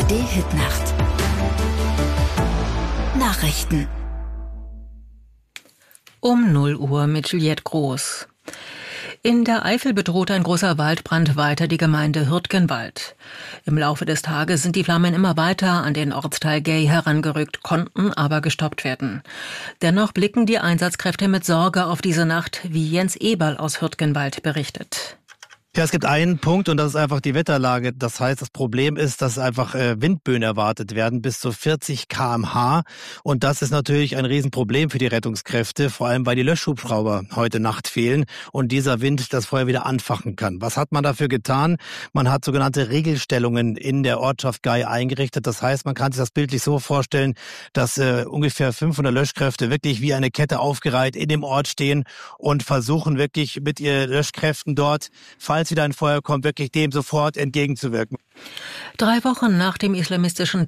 ARD-Hitnacht. Nachrichten. Um 0 Uhr mit Juliette Groß. In der Eifel bedroht ein großer Waldbrand weiter die Gemeinde Hürtgenwald. Im Laufe des Tages sind die Flammen immer weiter an den Ortsteil Gey herangerückt, konnten aber gestoppt werden. Dennoch blicken die Einsatzkräfte mit Sorge auf diese Nacht, wie Jens Eberl aus Hürtgenwald berichtet. Ja, es gibt einen Punkt und das ist einfach die Wetterlage. Das heißt, das Problem ist, dass einfach Windböen erwartet werden bis zu 40 km/h. Und das ist natürlich ein Riesenproblem für die Rettungskräfte, vor allem weil die Löschhubschrauber heute Nacht fehlen und dieser Wind das Feuer wieder anfachen kann. Was hat man dafür getan? Man hat sogenannte Regelstellungen in der Ortschaft Gey eingerichtet. Das heißt, man kann sich das bildlich so vorstellen, dass ungefähr 500 Löschkräfte wirklich wie eine Kette aufgereiht in dem Ort stehen und versuchen wirklich mit ihren Löschkräften dort, falls wieder ein Feuer kommt, wirklich dem sofort entgegenzuwirken. 3 Wochen nach dem islamistischen